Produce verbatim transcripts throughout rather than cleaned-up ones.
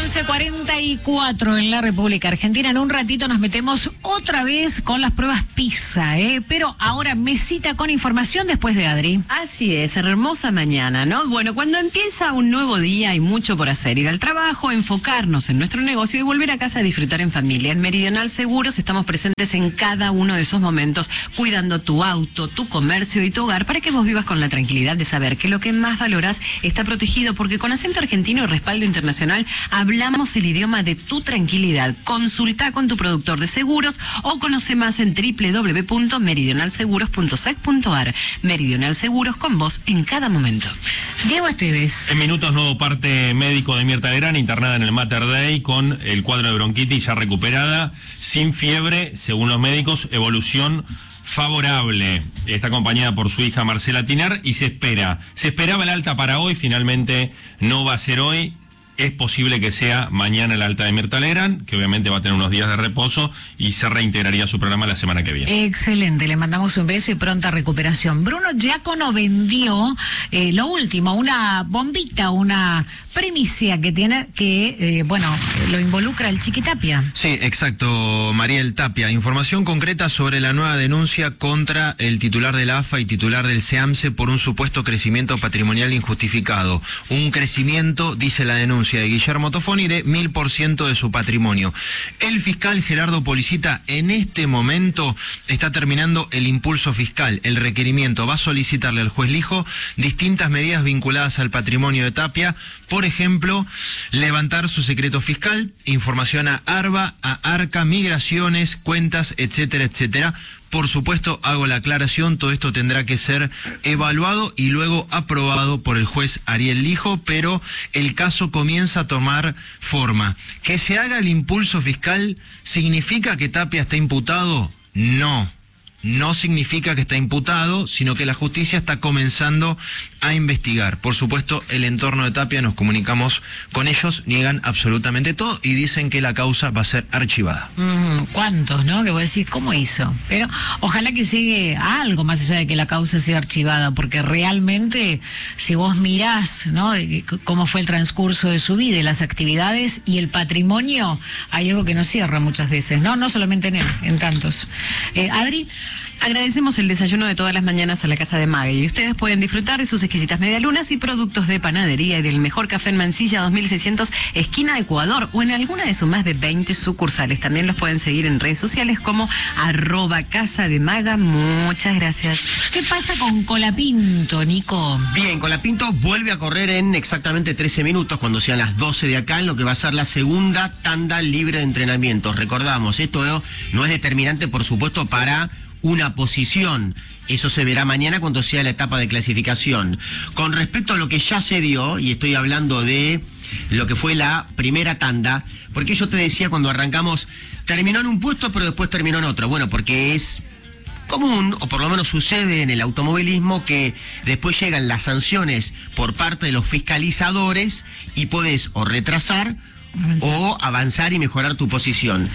once cuarenta y cuatro en la República Argentina. En un ratito nos metemos otra vez con las pruebas PISA, ¿eh? Pero ahora mesita con información después de Adri. Así es, hermosa mañana, ¿no? Bueno, cuando empieza un nuevo día hay mucho por hacer. Ir al trabajo, enfocarnos en nuestro negocio y volver a casa a disfrutar en familia. En Meridional Seguros estamos presentes en cada uno de esos momentos, cuidando tu auto, tu comercio y tu hogar para que vos vivas con la tranquilidad de saber que lo que más valorás está protegido, porque con acento argentino y respaldo internacional hablamos el idioma de tu tranquilidad. Consulta con tu productor de seguros o conoce más en doble u doble u doble u punto meridional seguros punto sec punto a r. Meridional Seguros, con vos en cada momento. Diego Esteves. En minutos, nuevo parte médico de Mirta Legrand, internada en el Mater Dei con el cuadro de bronquitis ya recuperada, sin fiebre, según los médicos, evolución favorable. Está acompañada por su hija Marcela Tiner y se espera, se esperaba el alta para hoy, finalmente no va a ser hoy. Es posible que sea mañana el alta de Mirta Legrand, que obviamente va a tener unos días de reposo y se reintegraría a su programa la semana que viene. Excelente, le mandamos un beso y pronta recuperación. Bruno Giacono vendió eh, lo último, una bombita, una primicia que tiene, que, eh, bueno, lo involucra el Chiqui Tapia. Sí, exacto, Mariel Tapia. Información concreta sobre la nueva denuncia contra el titular de la A F A y titular del SEAMSE por un supuesto crecimiento patrimonial injustificado. Un crecimiento, dice la denuncia de Guillermo Tofoni, de mil por ciento de su patrimonio. El fiscal Gerardo Policita en este momento está terminando el impulso fiscal. El requerimiento va a solicitarle al juez Lijo distintas medidas vinculadas al patrimonio de Tapia, por ejemplo, levantar su secreto fiscal, información a ARBA, a ARCA, migraciones, cuentas, etcétera, etcétera. Por supuesto, hago la aclaración, todo esto tendrá que ser evaluado y luego aprobado por el juez Ariel Lijo, pero el caso comienza a tomar forma. ¿Que se haga el impulso fiscal significa que Tapia está imputado? No. No significa que está imputado, sino que la justicia está comenzando a investigar. Por supuesto, el entorno de Tapia, nos comunicamos con ellos, niegan absolutamente todo y dicen que la causa va a ser archivada. Mm, ¿Cuántos, no? Que vos decís, ¿cómo hizo? Pero ojalá que llegue a algo más allá de que la causa sea archivada, porque realmente, si vos mirás, ¿no?, cómo fue el transcurso de su vida y las actividades y el patrimonio, hay algo que no cierra muchas veces, ¿no? No solamente en él, en tantos. Eh, Adri. Agradecemos el desayuno de todas las mañanas a la Casa de Maggie. Y ustedes pueden disfrutar de sus exquisitas medialunas y productos de panadería y del mejor café en Mansilla dos mil seiscientos, esquina Ecuador, o en alguna de sus más de veinte sucursales. También los pueden seguir en redes sociales como arroba Casa de Maga. Muchas gracias. ¿Qué pasa con Colapinto, Nico? Bien, Colapinto vuelve a correr en exactamente trece minutos, cuando sean las doce de acá, en lo que va a ser la segunda tanda libre de entrenamientos. Recordamos, esto no es determinante, por supuesto, para una posición. Eso se verá mañana cuando sea la etapa de clasificación. Con respecto a lo que ya se dio, y estoy hablando de lo que fue la primera tanda, porque yo te decía cuando arrancamos, terminó en un puesto pero después terminó en otro. Bueno, porque es común, o por lo menos sucede en el automovilismo, que después llegan las sanciones por parte de los fiscalizadores y podés o retrasar Avanzar. o avanzar y mejorar tu posición.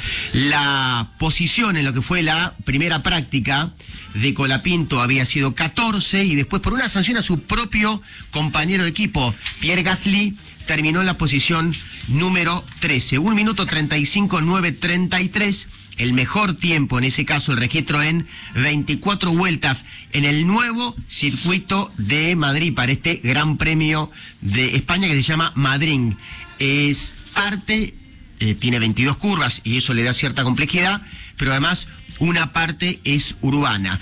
La posición en lo que fue la primera práctica de Colapinto había sido catorce, y después, por una sanción a su propio compañero de equipo, Pierre Gasly, terminó en la posición número trece. un minuto treinta y cinco, nueve treinta y tres. El mejor tiempo, en ese caso el registro en veinticuatro vueltas en el nuevo circuito de Madrid para este Gran Premio de España que se llama Madrid. Es parte, eh, tiene veintidós curvas y eso le da cierta complejidad, pero además una parte es urbana.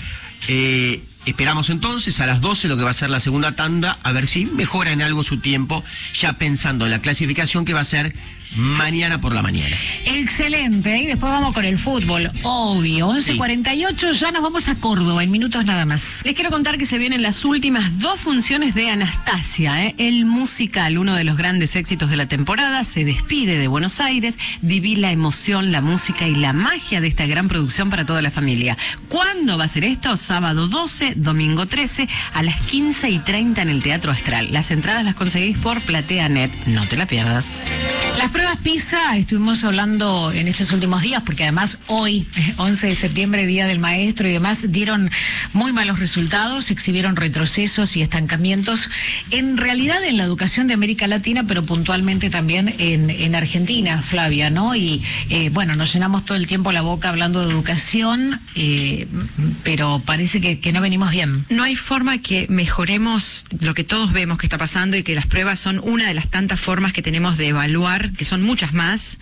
Eh, esperamos entonces a las doce lo que va a ser la segunda tanda, a ver si mejora en algo su tiempo, ya pensando en la clasificación que va a ser mañana por la mañana. Excelente, y después vamos con el fútbol, obvio. once cuarenta y ocho, ya nos vamos a Córdoba en minutos nada más. Les quiero contar que se vienen las últimas dos funciones de Anastasia, ¿eh? El musical, uno de los grandes éxitos de la temporada, se despide de Buenos Aires. Viví la emoción, la música y la magia de esta gran producción para toda la familia. ¿Cuándo va a ser esto? Sábado doce, domingo trece, a las quince y treinta en el Teatro Astral. Las entradas las conseguís por PlateaNet. No te la pierdas. Las pruebas PISA, estuvimos hablando en estos últimos días, porque además hoy, once de septiembre, Día del Maestro y demás, dieron muy malos resultados, exhibieron retrocesos y estancamientos, en realidad en la educación de América Latina, pero puntualmente también en, en Argentina, Flavia, ¿no? Y eh, bueno, nos llenamos todo el tiempo la boca hablando de educación, eh, pero parece que, que no venimos bien. No hay forma que mejoremos lo que todos vemos que está pasando y que las pruebas son una de las tantas formas que tenemos de evaluar, que son muchas más,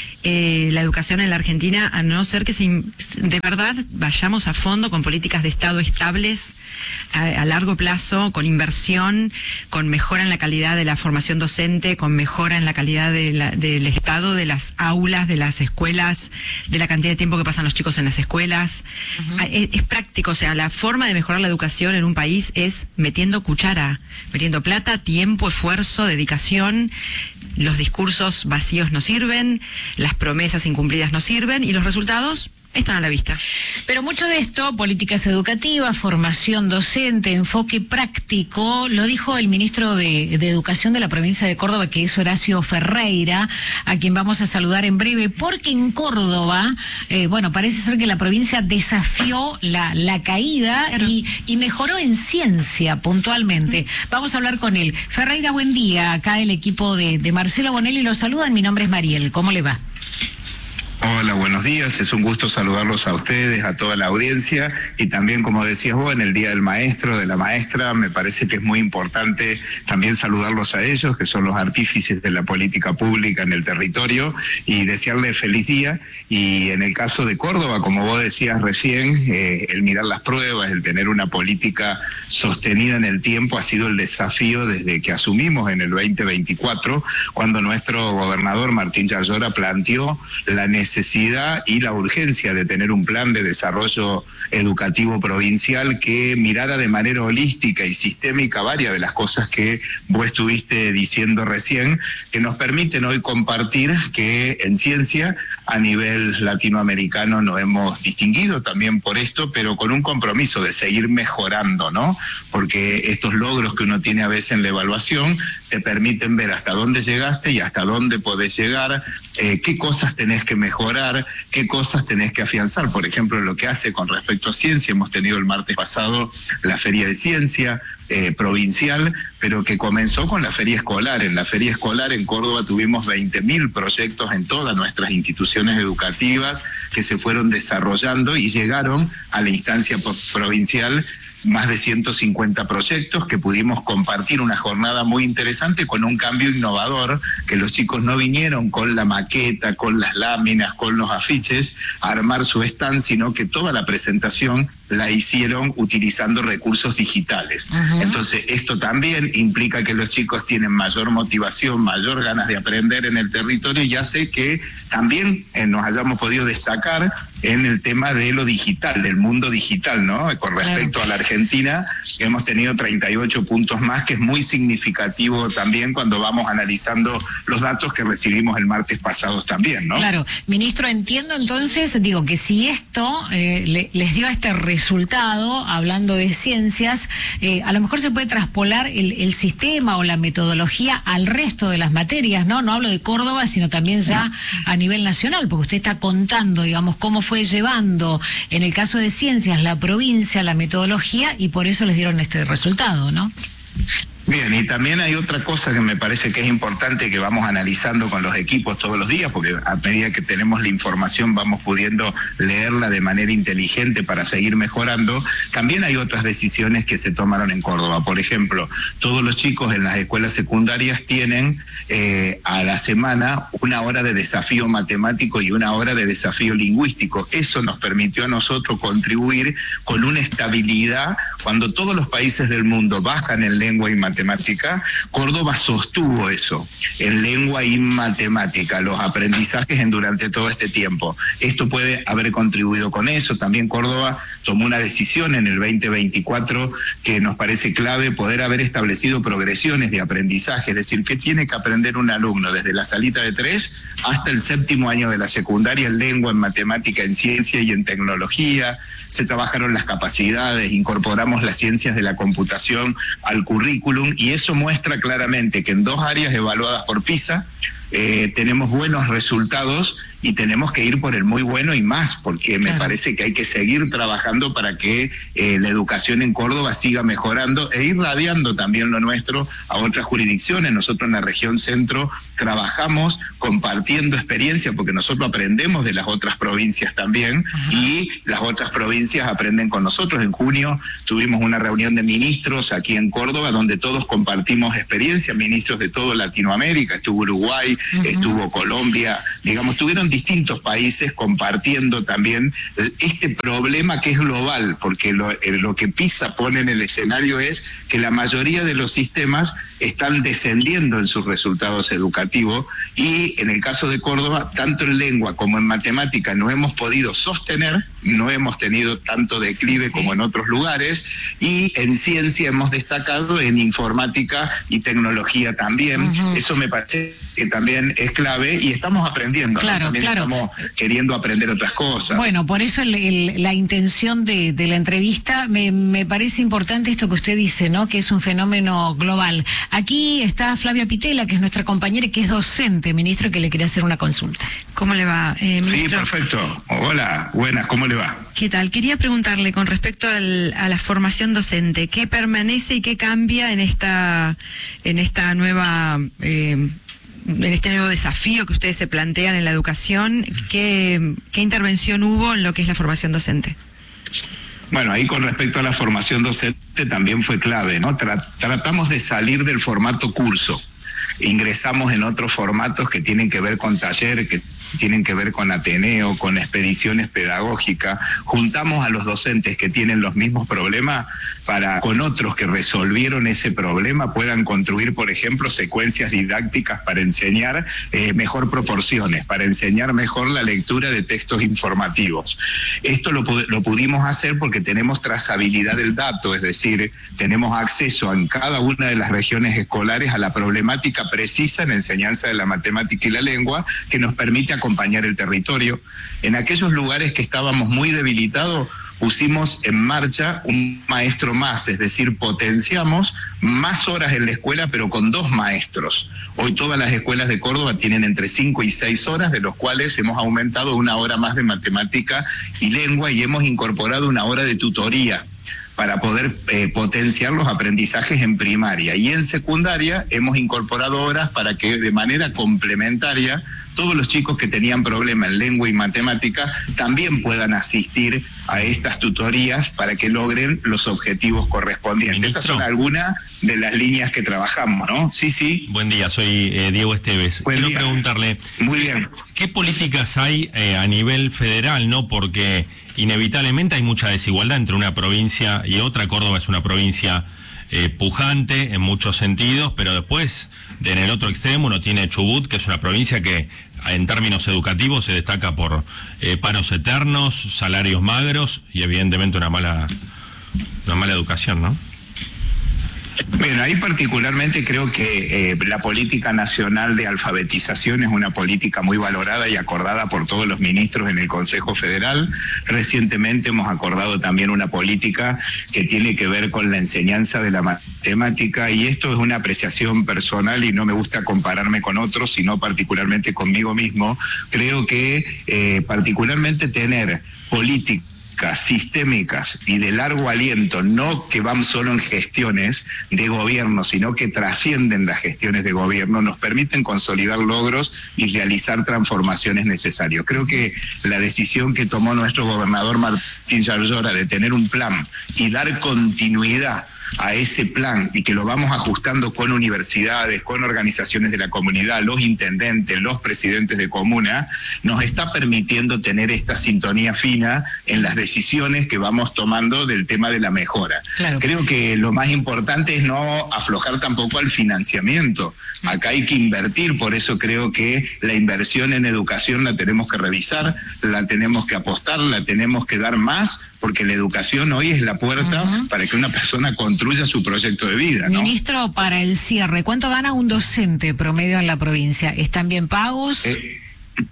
eh, la educación en la Argentina, a no ser que se, de verdad vayamos a fondo con políticas de Estado estables a, a largo plazo, con inversión, con mejora en la calidad de la formación docente, con mejora en la calidad de la, del Estado, de las aulas, de las escuelas, de la cantidad de tiempo que pasan los chicos en las escuelas. Uh-huh. es, es práctico, o sea, la forma de mejorar la educación en un país es metiendo cuchara, metiendo plata, tiempo, esfuerzo, dedicación. Los discursos vacíos no sirven, las promesas incumplidas no sirven y los resultados están a la vista. Pero mucho de esto, políticas educativas, formación docente, enfoque práctico, lo dijo el ministro de, de Educación de la provincia de Córdoba, que es Horacio Ferreira, a quien vamos a saludar en breve, porque en Córdoba, eh, bueno, parece ser que la provincia desafió la, la caída y, y mejoró en ciencia puntualmente. Vamos a hablar con él. Ferreira, buen día. Acá el equipo de, de Marcelo Bonelli lo saludan. Mi nombre es Mariel. ¿Cómo le va? Hola, buenos días. Es un gusto saludarlos a ustedes, a toda la audiencia y también, como decías vos, en el Día del Maestro, de la Maestra, me parece que es muy importante también saludarlos a ellos, que son los artífices de la política pública en el territorio, y desearles feliz día. Y en el caso de Córdoba, como vos decías recién, eh, el mirar las pruebas, el tener una política sostenida en el tiempo ha sido el desafío desde que asumimos en el veinte veinticuatro, cuando nuestro gobernador Martín Yayora planteó la necesidad necesidad y la urgencia de tener un plan de desarrollo educativo provincial que mirara de manera holística y sistémica varias de las cosas que vos estuviste diciendo recién, que nos permiten hoy compartir que en ciencia a nivel latinoamericano nos hemos distinguido también por esto, pero con un compromiso de seguir mejorando, ¿no? Porque estos logros que uno tiene a veces en la evaluación te permiten ver hasta dónde llegaste y hasta dónde podés llegar, eh, qué cosas tenés que mejorar, qué cosas tenés que afianzar. Por ejemplo, lo que hace con respecto a ciencia, hemos tenido el martes pasado la Feria de Ciencia eh, provincial, pero que comenzó con la feria escolar. En la feria escolar en Córdoba tuvimos veinte mil proyectos en todas nuestras instituciones educativas que se fueron desarrollando y llegaron a la instancia provincial más de ciento cincuenta proyectos que pudimos compartir una jornada muy interesante con un cambio innovador, que los chicos no vinieron con la maqueta, con las láminas, con los afiches a armar su stand, sino que toda la presentación la hicieron utilizando recursos digitales. Uh-huh. Entonces, esto también implica que los chicos tienen mayor motivación, mayor ganas de aprender en el territorio y hace que también eh, nos hayamos podido destacar en el tema de lo digital, del mundo digital, ¿no? Con respecto claro. a la Argentina, hemos tenido treinta y ocho puntos más, que es muy significativo también cuando vamos analizando los datos que recibimos el martes pasado también, ¿no? Claro. Ministro, entiendo entonces, digo, que si esto eh, le, les dio este resultado, hablando de ciencias, eh, a lo mejor se puede traspolar el, el sistema o la metodología al resto de las materias, ¿no? No hablo de Córdoba, sino también ya a nivel nacional, porque usted está contando, digamos, cómo fue llevando, en el caso de ciencias, la provincia, la metodología, y por eso les dieron este resultado, ¿no? Bien, y también hay otra cosa que me parece que es importante que vamos analizando con los equipos todos los días, porque a medida que tenemos la información vamos pudiendo leerla de manera inteligente para seguir mejorando. También hay otras decisiones que se tomaron en Córdoba. Por ejemplo, todos los chicos en las escuelas secundarias tienen eh, a la semana una hora de desafío matemático y una hora de desafío lingüístico. Eso nos permitió a nosotros contribuir con una estabilidad. Cuando todos los países del mundo bajan en lengua y matemática, matemática, Córdoba sostuvo eso, en lengua y matemática, los aprendizajes en durante todo este tiempo. Esto puede haber contribuido con eso. También Córdoba tomó una decisión en el veinte veinticuatro que nos parece clave, poder haber establecido progresiones de aprendizaje, es decir, qué tiene que aprender un alumno desde la salita de tres hasta el séptimo año de la secundaria en lengua, en matemática, en ciencia y en tecnología. Se trabajaron las capacidades, incorporamos las ciencias de la computación al currículum, y eso muestra claramente que en dos áreas evaluadas por PISA, eh, tenemos buenos resultados y tenemos que ir por el muy bueno y más, porque me Claro. parece que hay que seguir trabajando para que eh, la educación en Córdoba siga mejorando e ir radiando también lo nuestro a otras jurisdicciones. Nosotros en la región centro trabajamos compartiendo experiencia, porque nosotros aprendemos de las otras provincias también. Ajá. Y las otras provincias aprenden con nosotros. En junio tuvimos una reunión de ministros aquí en Córdoba donde todos compartimos experiencia, ministros de toda Latinoamérica, estuvo Uruguay, uh-huh. estuvo Colombia, digamos, tuvieron distintos países compartiendo también este problema que es global, porque lo, lo que PISA pone en el escenario es que la mayoría de los sistemas están descendiendo en sus resultados educativos, y en el caso de Córdoba, tanto en lengua como en matemática no hemos podido sostener, no hemos tenido tanto declive sí, sí. como en otros lugares, y en ciencia hemos destacado, en informática y tecnología también. Uh-huh. Eso me parece que también es clave, y estamos aprendiendo, claro, ¿no? También claro. estamos queriendo aprender otras cosas. Bueno, por eso el, el, la intención de, de la entrevista, me, me parece importante esto que usted dice, ¿no? Que es un fenómeno global. Aquí está Flavia Pitela, que es nuestra compañera y que es docente, ministro, que le quería hacer una consulta. ¿Cómo le va, eh, ministro? Sí, perfecto. Hola, buenas, ¿cómo le va? ¿Qué tal? Quería preguntarle con respecto al, a la formación docente, ¿qué permanece y qué cambia en esta, en esta nueva... Eh, en este nuevo desafío que ustedes se plantean en la educación? ¿Qué, qué intervención hubo en lo que es la formación docente? Bueno, ahí con respecto a la formación docente también fue clave, ¿no? Tra- tratamos de salir del formato curso. Ingresamos en otros formatos que tienen que ver con taller, que tienen que ver con Ateneo, con expediciones pedagógicas. Juntamos a los docentes que tienen los mismos problemas para, con otros que resolvieron ese problema, puedan construir, por ejemplo, secuencias didácticas para enseñar eh, mejor proporciones, para enseñar mejor la lectura de textos informativos. Esto lo, lo pudimos hacer porque tenemos trazabilidad del dato, es decir, tenemos acceso en cada una de las regiones escolares a la problemática precisa en enseñanza de la matemática y la lengua, que nos permite acompañar el territorio. En aquellos lugares que estábamos muy debilitados, pusimos en marcha un maestro más, es decir, potenciamos más horas en la escuela, pero con dos maestros. Hoy todas las escuelas de Córdoba tienen entre cinco y seis horas, de los cuales hemos aumentado una hora más de matemática y lengua, y hemos incorporado una hora de tutoría para poder eh, potenciar los aprendizajes en primaria. Y en secundaria hemos incorporado horas para que de manera complementaria todos los chicos que tenían problemas en lengua y matemática también puedan asistir a estas tutorías para que logren los objetivos correspondientes. Ministro. Estas son algunas de las líneas que trabajamos, ¿no? Sí, sí. Buen día, soy eh, Diego Esteves. Buen Quiero día. preguntarle, Muy bien. ¿qué políticas hay eh, a nivel federal, no? Porque inevitablemente hay mucha desigualdad entre una provincia y otra. Córdoba es una provincia eh, pujante en muchos sentidos, pero después, de, en el otro extremo, uno tiene Chubut, que es una provincia que en términos educativos se destaca por eh, paros eternos, salarios magros y evidentemente una mala, una mala educación, ¿no? Bueno, ahí particularmente creo que eh, la política nacional de alfabetización es una política muy valorada y acordada por todos los ministros en el Consejo Federal. Recientemente hemos acordado también una política que tiene que ver con la enseñanza de la matemática, y esto es una apreciación personal y no me gusta compararme con otros, sino particularmente conmigo mismo. Creo que eh, particularmente tener política sistémicas y de largo aliento, no que van solo en gestiones de gobierno, sino que trascienden las gestiones de gobierno, nos permiten consolidar logros y realizar transformaciones necesarias. Creo que la decisión que tomó nuestro gobernador Martín Yarlora de tener un plan y dar continuidad a ese plan, y que lo vamos ajustando con universidades, con organizaciones de la comunidad, los intendentes, los presidentes de comuna, nos está permitiendo tener esta sintonía fina en las decisiones que vamos tomando del tema de la mejora. Claro. Creo que lo más importante es no aflojar tampoco al financiamiento. Acá hay que invertir, por eso creo que la inversión en educación la tenemos que revisar, la tenemos que apostar, la tenemos que dar más, porque la educación hoy es la puerta uh-huh. para que una persona construya su proyecto de vida, ¿no? Ministro, para el cierre, ¿cuánto gana un docente promedio en la provincia? ¿Están bien pagos? Eh,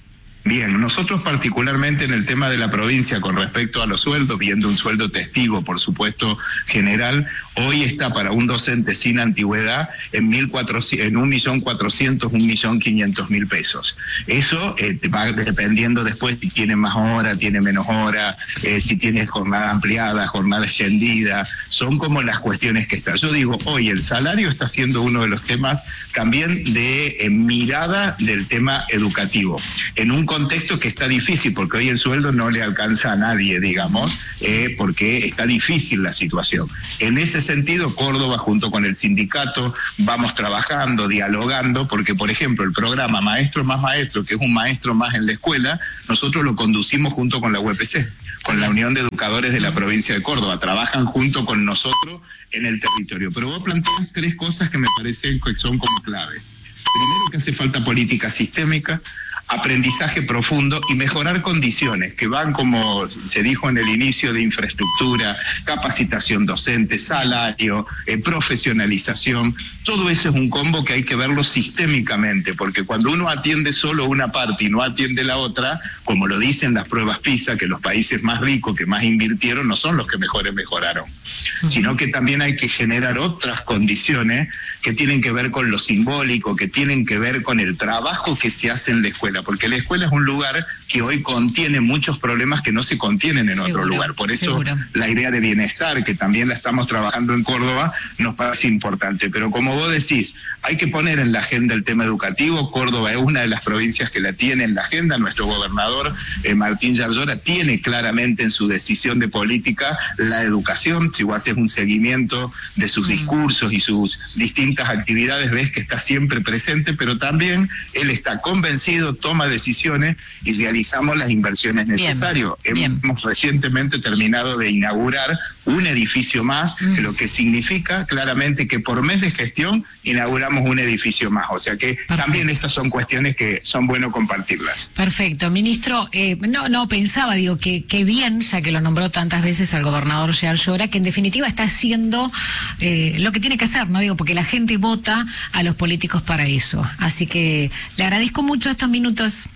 Bien, nosotros particularmente en el tema de la provincia con respecto a los sueldos, viendo un sueldo testigo, por supuesto, general, hoy está para un docente sin antigüedad en mil cuatrocientos, en un millón cuatrocientos, un millón quinientos mil pesos. Eso eh, va dependiendo después si tiene más hora, tiene menos hora, eh, si tiene jornada ampliada, jornada extendida, son como las cuestiones que están. Yo digo, hoy el salario está siendo uno de los temas también de eh, mirada del tema educativo. En un contexto que está difícil, porque hoy el sueldo no le alcanza a nadie, digamos, eh, porque está difícil la situación. En ese sentido, Córdoba, junto con el sindicato, vamos trabajando, dialogando, porque, por ejemplo, el programa Maestro más Maestro, que es un maestro más en la escuela, nosotros lo conducimos junto con la U E P C, con la Unión de Educadores de la provincia de Córdoba. Trabajan junto con nosotros en el territorio. Pero vos planteas tres cosas que me parecen que son como clave. Primero, que hace falta política sistémica, aprendizaje profundo y mejorar condiciones que van, como se dijo en el inicio, de infraestructura, capacitación docente, salario, eh, profesionalización. Todo eso es un combo que hay que verlo sistémicamente, porque cuando uno atiende solo una parte y no atiende la otra, como lo dicen las pruebas PISA, que los países más ricos que más invirtieron no son los que mejores mejoraron, uh-huh. sino que también hay que generar otras condiciones que tienen que ver con lo simbólico, que tienen que ver con el trabajo que se hace en la escuela, porque la escuela es un lugar que hoy contiene muchos problemas que no se contienen en seguro, otro lugar. Por eso seguro. La idea de bienestar, que también la estamos trabajando en Córdoba, nos parece importante. Pero como vos decís, hay que poner en la agenda el tema educativo. Córdoba es una de las provincias que la tiene en la agenda. Nuestro gobernador, eh, Martín Yarlora, tiene claramente en su decisión de política la educación. Si vos haces un seguimiento de sus mm. discursos y sus distintas actividades, ves que está siempre presente, pero también él está convencido, toma decisiones y realizamos las inversiones necesarias. Bien, Hemos bien. recientemente terminado de inaugurar un edificio más, mm. lo que significa claramente que por mes de gestión inauguramos un edificio más. O sea que Perfecto. También estas son cuestiones que son bueno compartirlas. Perfecto. Ministro, eh, no, no pensaba, digo, que, que bien, ya que lo nombró tantas veces al gobernador Yarlora, que en definitiva está haciendo eh, lo que tiene que hacer, ¿no? Digo, porque la gente vota a los políticos para eso. Así que le agradezco mucho estos minutos.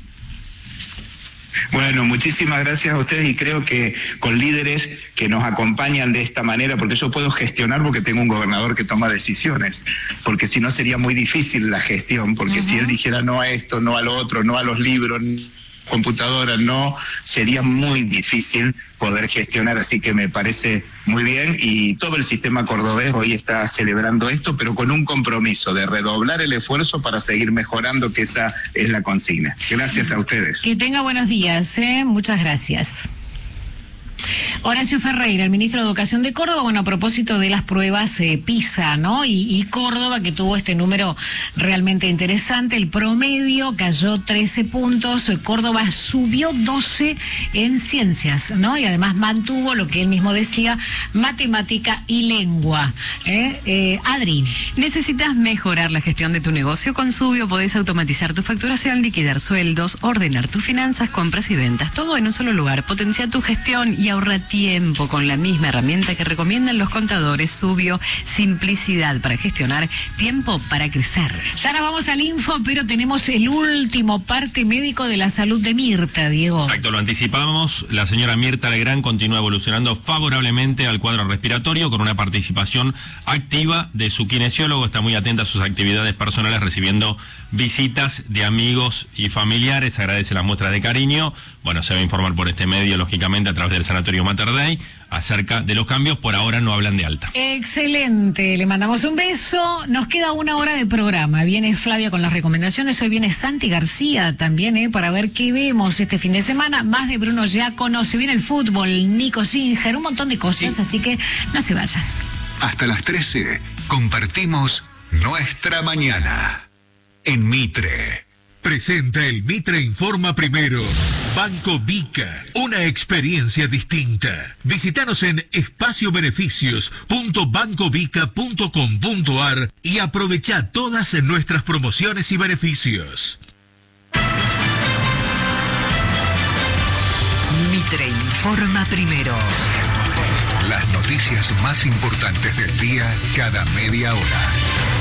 Bueno, muchísimas gracias a ustedes y creo que con líderes que nos acompañan de esta manera, porque yo puedo gestionar porque tengo un gobernador que toma decisiones, porque si no sería muy difícil la gestión, porque uh-huh. si él dijera no a esto, no a lo otro, no a los libros, computadora, no, sería muy difícil poder gestionar, así que me parece muy bien y todo el sistema cordobés hoy está celebrando esto, pero con un compromiso de redoblar el esfuerzo para seguir mejorando, que esa es la consigna. Gracias a ustedes. Que tenga buenos días, ¿eh? Muchas gracias. Horacio Ferreira, el ministro de Educación de Córdoba, bueno, a propósito de las pruebas eh, PISA, ¿no? Y, y Córdoba, que tuvo este número realmente interesante, el promedio cayó trece puntos, Córdoba subió doce en ciencias, ¿no? Y además mantuvo lo que él mismo decía, matemática y lengua. ¿eh? Eh, Adri. ¿Necesitas mejorar la gestión de tu negocio? Con Subio podés automatizar tu facturación, liquidar sueldos, ordenar tus finanzas, compras y ventas, todo en un solo lugar. Potencia tu gestión y ahorra tiempo con la misma herramienta que recomiendan los contadores. Subio, simplicidad para gestionar, tiempo para crecer. Ya ahora vamos al info, pero tenemos el último parte médico de la salud de Mirta, Diego. Exacto, lo anticipamos. La señora Mirta Legrand continúa evolucionando favorablemente al cuadro respiratorio con una participación activa de su kinesiólogo. Está muy atenta a sus actividades personales, recibiendo visitas de amigos y familiares. Agradece las muestras de cariño. Bueno, se va a informar por este medio, lógicamente, a través del Sanatorio Mater Dei, acerca de los cambios. Por ahora no hablan de alta. Excelente, le mandamos un beso. Nos queda una hora de programa. Viene Flavia con las recomendaciones. Hoy viene Santi García también, ¿eh? Para ver qué vemos este fin de semana. Más de Bruno Giacono, se viene el fútbol, Nico Singer, un montón de cosas, sí. Así que no se vayan. Hasta las trece compartimos nuestra mañana en Mitre. Presenta el Mitre Informa Primero. Banco Vica, una experiencia distinta. Visítanos en espacio beneficios punto banco vica punto com punto ar y aprovecha todas nuestras promociones y beneficios. Mitre Informa Primero. Las noticias más importantes del día cada media hora.